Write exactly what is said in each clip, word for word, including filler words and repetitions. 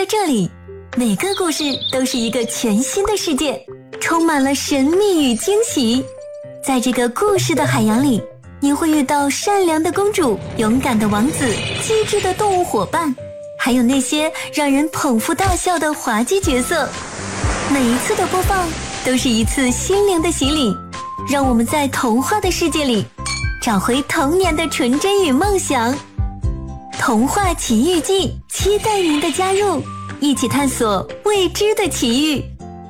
在这里，每个故事都是一个全新的世界，充满了神秘与惊喜。在这个故事的海洋里，你会遇到善良的公主、勇敢的王子、机智的动物伙伴，还有那些让人捧腹大笑的滑稽角色。每一次的播放都是一次心灵的洗礼，让我们在童话的世界里找回童年的纯真与梦想。童话奇遇记，期待您的加入，一起探索未知的奇遇。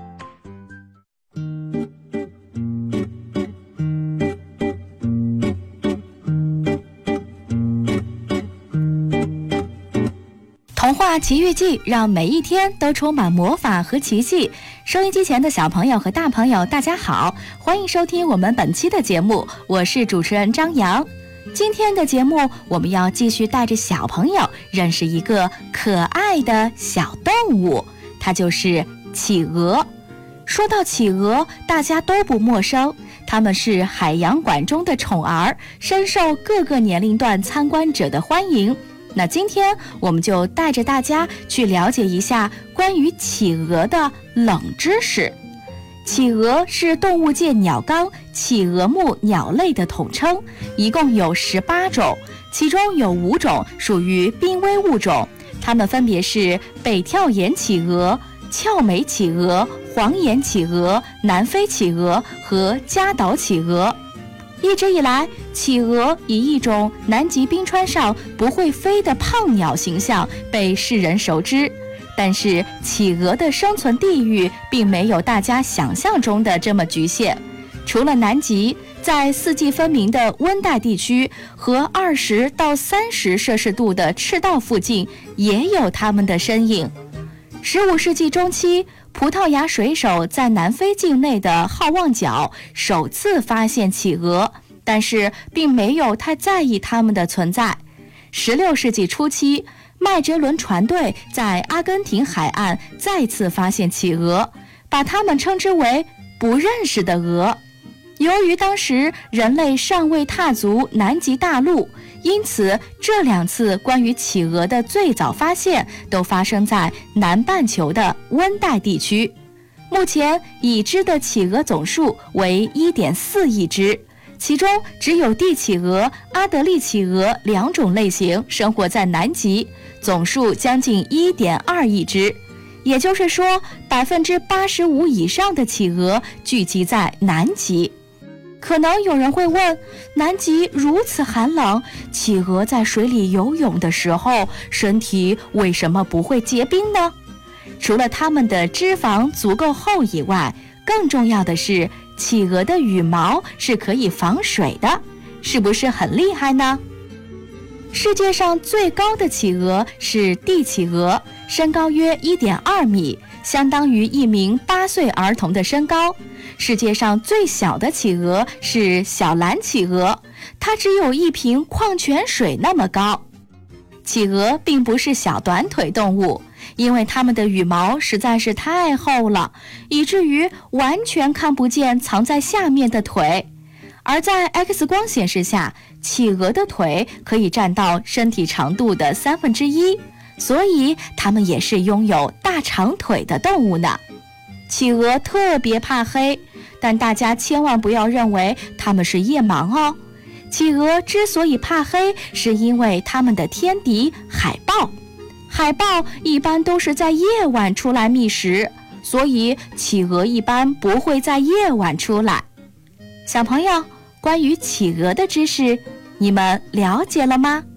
童话奇遇记，让每一天都充满魔法和奇迹。收音机前的小朋友和大朋友大家好，欢迎收听我们本期的节目，我是主持人张扬。今天的节目我们要继续带着小朋友认识一个可爱的小动物，它就是企鹅。说到企鹅，大家都不陌生，它们是海洋馆中的宠儿，深受各个年龄段参观者的欢迎。那今天我们就带着大家去了解一下关于企鹅的冷知识。企鹅是动物界鸟纲企鹅目鸟类的统称，一共有十八种，其中有五种属于濒危物种，它们分别是北跳岩企鹅、俏美企鹅、黄眼企鹅、南非企鹅和加岛企鹅。一直以来，企鹅以一种南极冰川上不会飞的胖鸟形象被世人熟知，但是企鹅的生存地域并没有大家想象中的这么局限。除了南极，在四季分明的温带地区和二十到三十摄氏度的赤道附近也有它们的身影。十五世纪中期，葡萄牙水手在南非境内的好望角首次发现企鹅，但是并没有太在意它们的存在。十六世纪初期，麦哲伦船队在阿根廷海岸再次发现企鹅，把它们称之为不认识的鹅。由于当时人类尚未踏足南极大陆，因此这两次关于企鹅的最早发现都发生在南半球的温带地区。目前已知的企鹅总数为 一点四亿只，其中只有帝企鹅、阿德利企鹅两种类型生活在南极，总数将近 一点二亿只，也就是说 百分之八十五 以上的企鹅聚集在南极。可能有人会问，南极如此寒冷，企鹅在水里游泳的时候，身体为什么不会结冰呢？除了它们的脂肪足够厚以外，更重要的是，企鹅的羽毛是可以防水的，是不是很厉害呢？世界上最高的企鹅是帝企鹅，身高约 一点二米，相当于一名八岁儿童的身高。世界上最小的企鹅是小蓝企鹅，它只有一瓶矿泉水那么高。企鹅并不是小短腿动物，因为它们的羽毛实在是太厚了，以至于完全看不见藏在下面的腿。而在 X 光显示下，企鹅的腿可以占到身体长度的三分之一，所以它们也是拥有大长腿的动物呢。企鹅特别怕黑，但大家千万不要认为它们是夜盲哦。企鹅之所以怕黑，是因为它们的天敌海豹。海豹一般都是在夜晚出来觅食，所以企鹅一般不会在夜晚出来。小朋友，关于企鹅的知识，你们了解了吗？